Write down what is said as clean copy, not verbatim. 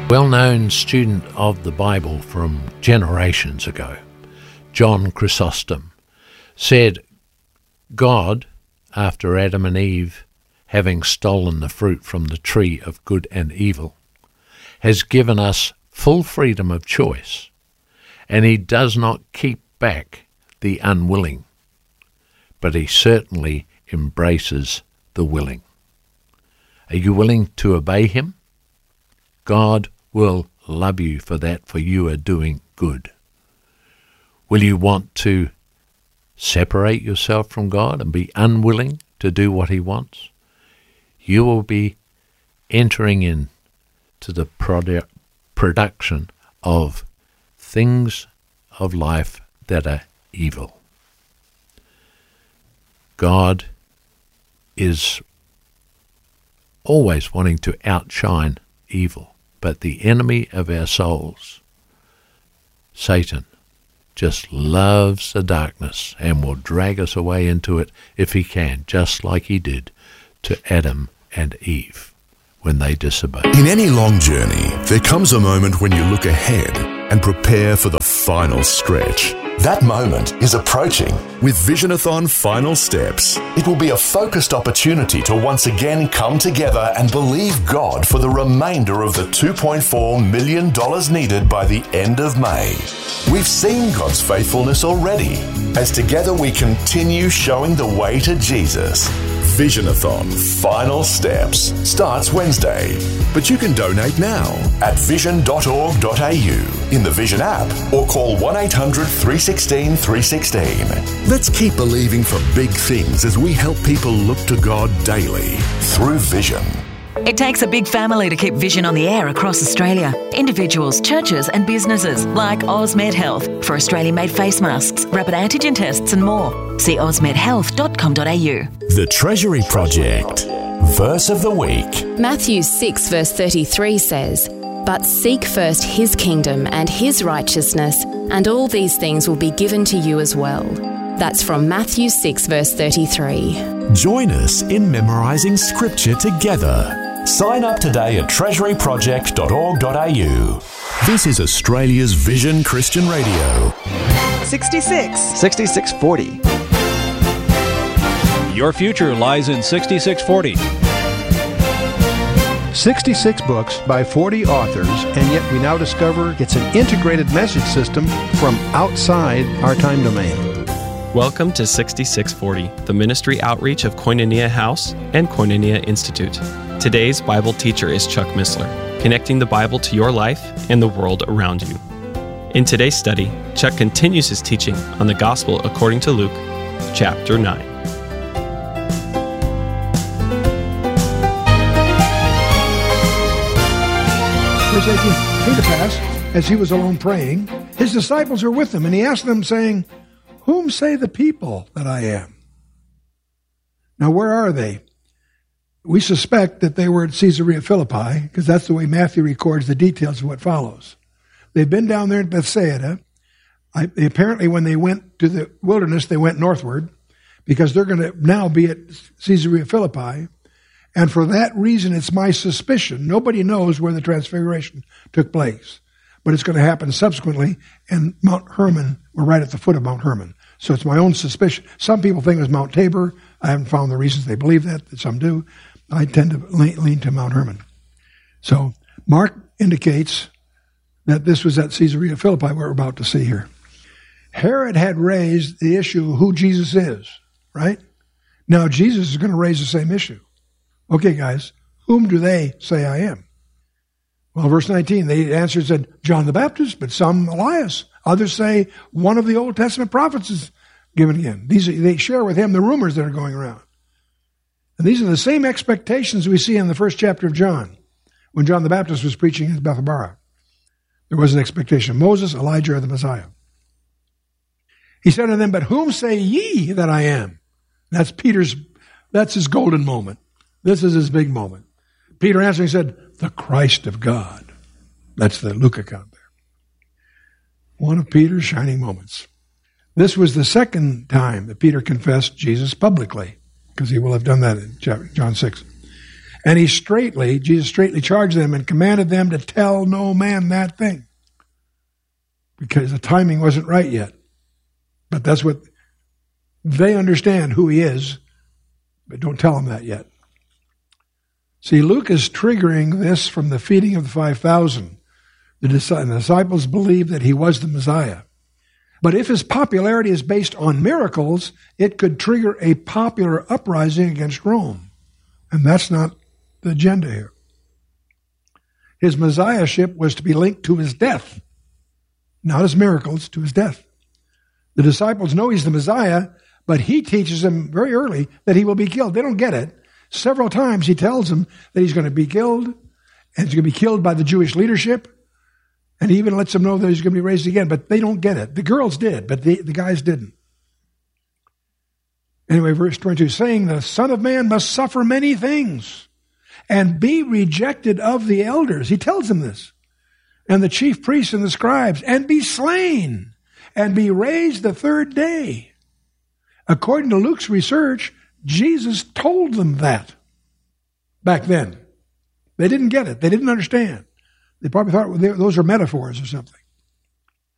Well-known student of the Bible from generations ago, John Chrysostom, said, God, after Adam and Eve having stolen the fruit from the tree of good and evil, has given us full freedom of choice, and he does not keep back the unwilling, but he certainly embraces the willing. Are you willing to obey him? God will love you for that, for you are doing good. Will you want to separate yourself from God and be unwilling to do what he wants? You will be entering into the production of things of life that are evil. God is always wanting to outshine evil, but the enemy of our souls, Satan, just loves the darkness and will drag us away into it if he can, just like he did to Adam and Eve when they disobeyed. In any long journey, there comes a moment when you look ahead and prepare for the final stretch. That moment is approaching. With Visionathon Final Steps, it will be a focused opportunity to once again come together and believe God for the remainder of the $2.4 million needed by the end of May. We've seen God's faithfulness already, as together we continue showing the way to Jesus. Visionathon Final Steps starts Wednesday, but you can donate now at vision.org.au, in the Vision app, or call 1-800-316-316. Let's keep believing for big things as we help people look to God daily through Vision. It takes a big family to keep Vision on the air across Australia. Individuals, churches and businesses like Osmed Health for Australian-made face masks, rapid antigen tests and more. See osmedhealth.com.au. The Treasury Project. Verse of the week. Matthew 6 verse 33 says, "But seek first his kingdom and his righteousness, and all these things will be given to you as well." That's from Matthew 6 verse 33. Join us in memorising scripture together. Sign up today at treasuryproject.org.au. This is Australia's Vision Christian Radio. 6640. Your future lies in 6640. 66 books by 40 authors, and yet we now discover it's an integrated message system from outside our time domain. Welcome to 6640, the ministry outreach of Koinonia House and Koinonia Institute. Today's Bible teacher is Chuck Missler, connecting the Bible to your life and the world around you. In today's study, Chuck continues his teaching on the Gospel according to Luke, chapter 9. Verse 18, came to pass, as he was alone praying, his disciples were with him, and he asked them, saying, "Whom say the people that I am?" Now, where are they? We suspect that they were at Caesarea Philippi, because that's the way Matthew records the details of what follows. They've been down there at Bethsaida. Apparently, when they went to the wilderness, they went northward, because they're going to now be at Caesarea Philippi. And for that reason, it's my suspicion. Nobody knows where the transfiguration took place. But it's going to happen subsequently, and Mount Hermon, we're right at the foot of Mount Hermon. So it's my own suspicion. Some people think it was Mount Tabor. I haven't found the reasons they believe that some do. I tend to lean to Mount Hermon. So Mark indicates that this was at Caesarea Philippi, we're about to see here. Herod had raised the issue of who Jesus is, right? Now Jesus is going to raise the same issue. Okay, guys, whom do they say I am? Well, verse 19, they answered and said, John the Baptist, but some Elias. Others say one of the Old Testament prophets is given again. They share with him the rumors that are going around. And these are the same expectations we see in the first chapter of John, when John the Baptist was preaching in Bethabara. There was an expectation of Moses, Elijah, or the Messiah. He said to them, but whom say ye that I am? That's his golden moment. This is his big moment. Peter answering said, the Christ of God. That's the Luke account there. One of Peter's shining moments. This was the second time that Peter confessed Jesus publicly, because he will have done that in John 6. And Jesus straightly charged them and commanded them to tell no man that thing, because the timing wasn't right yet. But that's what they understand, who he is, but don't tell him that yet. See, Luke is triggering this from the feeding of the 5,000. The disciples believed that he was the Messiah. But if his popularity is based on miracles, it could trigger a popular uprising against Rome. And that's not the agenda here. His messiahship was to be linked to his death, not his miracles, to his death. The disciples know he's the Messiah, but he teaches them very early that he will be killed. They don't get it. Several times he tells them that he's going to be killed, and he's going to be killed by the Jewish leadership, and he even lets them know that he's going to be raised again, but they don't get it. The girls did, but the guys didn't. Anyway, verse 22, saying, the Son of Man must suffer many things and be rejected of the elders. He tells them this. And the chief priests and the scribes, and be slain, and be raised the third day. According to Luke's research, Jesus told them that back then. They didn't get it. They didn't understand. They probably thought those are metaphors or something.